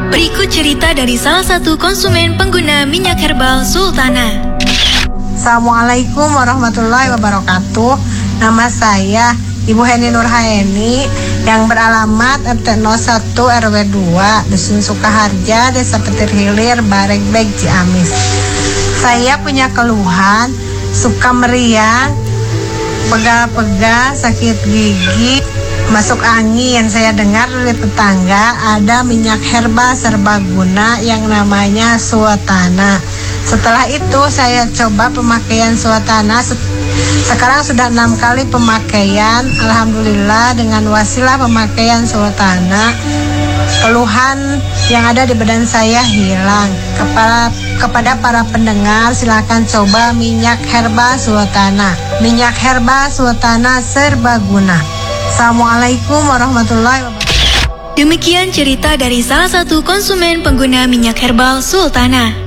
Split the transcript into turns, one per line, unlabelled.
Berikut cerita dari salah satu konsumen pengguna minyak herbal Sultana.
Assalamualaikum warahmatullahi wabarakatuh. Nama saya Ibu Heni Nurhaeni yang beralamat RT 01 RW 2 Dusun Sukaharja, Desa Petir Hilir, Baregbeg, Ciamis. Saya punya keluhan suka meriang, pegal-pegal, sakit gigi, masuk angin. Saya dengar dari tetangga ada minyak herbal serbaguna yang namanya Sultana. Setelah itu saya coba pemakaian Sultana. Sekarang sudah 6 kali pemakaian. Alhamdulillah dengan wasilah pemakaian Sultana, keluhan yang ada di badan saya hilang. Kepada para pendengar, silakan coba minyak herbal Sultana. Minyak herbal Sultana serbaguna. Assalamualaikum warahmatullahi wabarakatuh.
Demikian cerita dari salah satu konsumen pengguna minyak herbal Sultana.